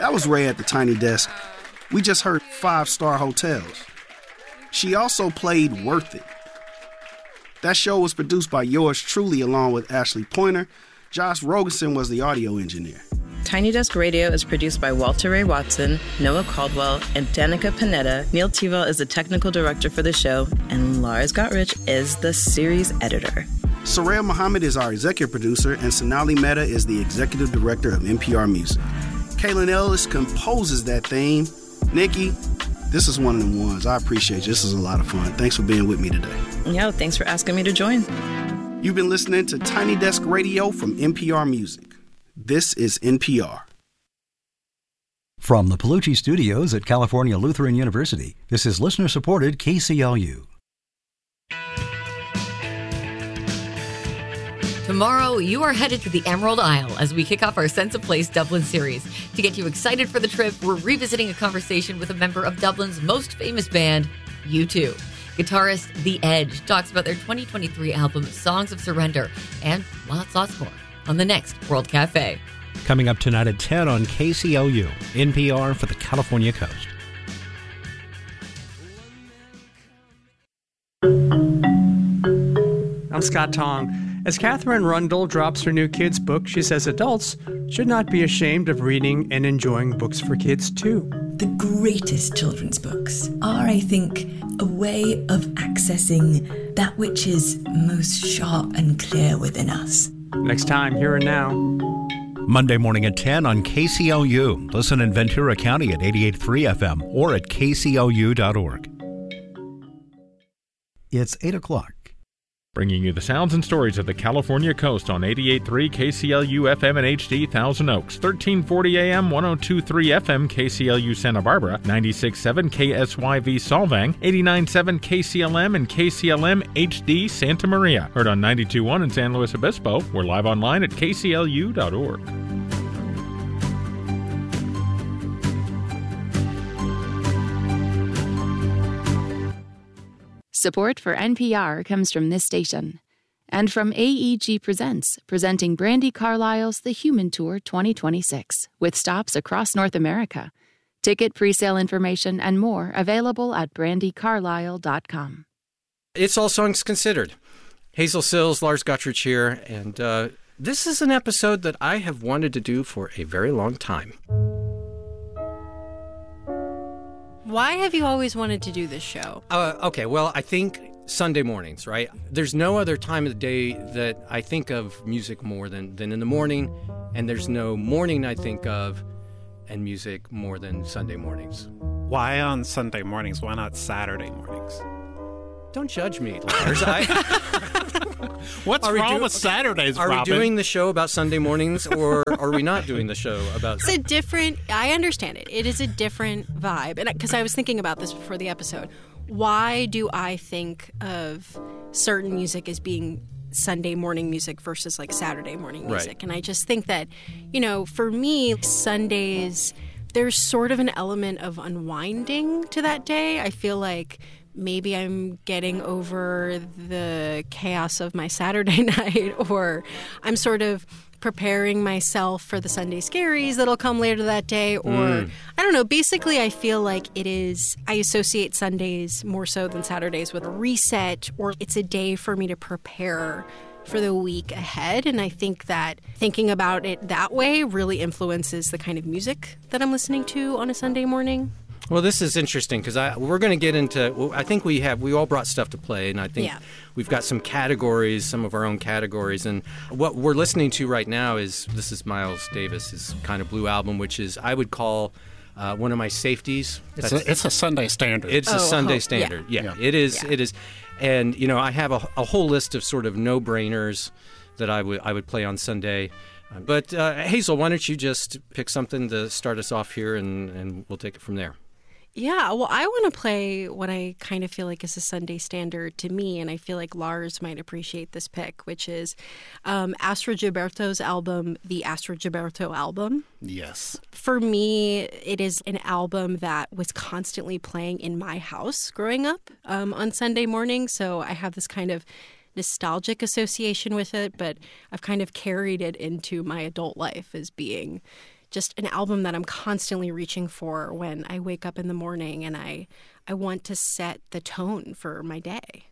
That was Ray at the Tiny Desk. We just heard 5-Star Hotels. She also played Worth It. That show was produced by yours truly along with Ashley Pointer. Josh Rogerson was the audio engineer. Tiny Desk Radio is produced by Walter Ray Watson, Noah Caldwell, and Danica Panetta. Neil Tevell is the technical director for the show, and Lars Gottrich is the series editor. Soraya Muhammad is our executive producer, and Sonali Mehta is the executive director of NPR Music. Kaylin Ellis composes that theme. Nikki, this is one of them ones. I appreciate you. This is a lot of fun. Thanks for being with me today. Yeah, thanks for asking me to join. You've been listening to Tiny Desk Radio from NPR Music. This is NPR. From the Palucci Studios at California Lutheran University, this is listener-supported KCLU. Tomorrow, you are headed to the Emerald Isle as we kick off our Sense of Place Dublin series. To get you excited for the trip, we're revisiting a conversation with a member of Dublin's most famous band, U2. Guitarist The Edge talks about their 2023 album, Songs of Surrender, and lots more on the next World Cafe. Coming up tonight at 10 on KCLU, NPR for the California Coast. I'm Scott Tong. As Catherine Rundle drops her new kids' book, she says adults should not be ashamed of reading and enjoying books for kids, too. The greatest children's books are, I think, a way of accessing that which is most sharp and clear within us. Next time, Here and Now. Monday morning at 10 on KCLU. Listen in Ventura County at 88.3 FM or at kclu.org. It's 8 o'clock. Bringing you the sounds and stories of the California coast on 88.3 KCLU FM and HD Thousand Oaks, 1340 AM, 102.3 FM KCLU Santa Barbara, 96.7 KSYV Solvang, 89.7 KCLM and KCLM HD Santa Maria. Heard on 92.1 in San Luis Obispo. We're live online at kclu.org. Support for NPR comes from this station and from AEG Presents, presenting Brandi Carlile's The Human Tour 2026 with stops across North America. Ticket presale information and more available at brandicarlile.com. It's All Songs Considered. Hazel Sills, Lars Gottrich here, and this is an episode that I have wanted to do for a very long time. Why have you always wanted to do this show? Okay, well, I think Sunday mornings, right? There's no other time of the day that I think of music more than in the morning, and there's no morning I think of and music more than Sunday mornings. Why on Sunday mornings? Why not Saturday mornings? Don't judge me, Lars. What's wrong with Saturdays, Are Robin? we doing the show about Sunday mornings, or are we not doing the show about... It's a different... I understand it. It is a different vibe. And because I was thinking about this before the episode. Why do I think of certain music as being Sunday morning music versus like Saturday morning music? Right. And I just think that, for me, Sundays, there's sort of an element of unwinding to that day. I feel like maybe I'm getting over the chaos of my Saturday night, or I'm sort of preparing myself for the Sunday scaries that'll come later that day, or I don't know. Basically, I feel like I associate Sundays more so than Saturdays with a reset, or it's a day for me to prepare for the week ahead. And I think that thinking about it that way really influences the kind of music that I'm listening to on a Sunday morning. Well, this is interesting because we're going to get into. I think we all brought stuff to play, and I think we've got some categories, some of our own categories. And what we're listening to right now is Miles Davis's Kind of Blue album, which is I would call one of my safeties. It's a Sunday standard. It's a Sunday standard. Yeah, it is. It is, and I have a whole list of sort of no-brainers that I would play on Sunday. But Hazel, why don't you just pick something to start us off here, and we'll take it from there. Yeah, well, I want to play what I kind of feel like is a Sunday standard to me, and I feel like Lars might appreciate this pick, which is Astrud Gilberto's album, The Astrud Gilberto Album. Yes. For me, it is an album that was constantly playing in my house growing up on Sunday morning, so I have this kind of nostalgic association with it, but I've kind of carried it into my adult life as being just an album that I'm constantly reaching for when I wake up in the morning and I want to set the tone for my day.